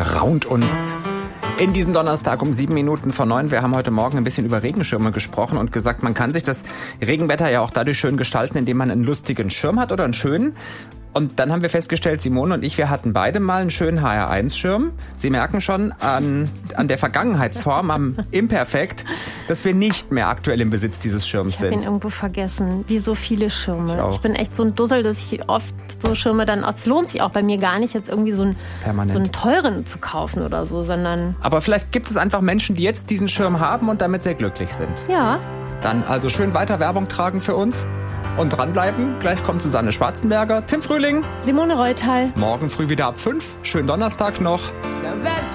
raunt uns in diesen Donnerstag um 7:07. Wir haben heute Morgen ein bisschen über Regenschirme gesprochen und gesagt, man kann sich das Regenwetter ja auch dadurch schön gestalten, indem man einen lustigen Schirm hat oder einen schönen. Und dann haben wir festgestellt, Simone und ich, wir hatten beide mal einen schönen HR1-Schirm. Sie merken schon an der Vergangenheitsform, am Imperfekt, dass wir nicht mehr aktuell im Besitz dieses Schirms sind. Ich habe ihn irgendwo vergessen, wie so viele Schirme. Ich bin echt so ein Dussel, dass ich oft so Schirme dann, es lohnt sich auch bei mir gar nicht, jetzt irgendwie so einen teuren zu kaufen oder so, sondern... Aber vielleicht gibt es einfach Menschen, die jetzt diesen Schirm haben und damit sehr glücklich sind. Ja. Dann also schön weiter Werbung tragen für uns. Und dranbleiben, gleich kommt Susanne Schwarzenberger, Tim Frühling, Simone Reutal. Morgen früh wieder ab 5. Schönen Donnerstag noch.